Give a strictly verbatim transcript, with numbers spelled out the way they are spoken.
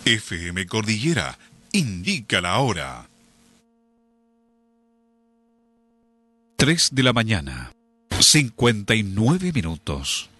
F M Cordillera indica la hora. tres de la mañana, cincuenta y nueve minutos.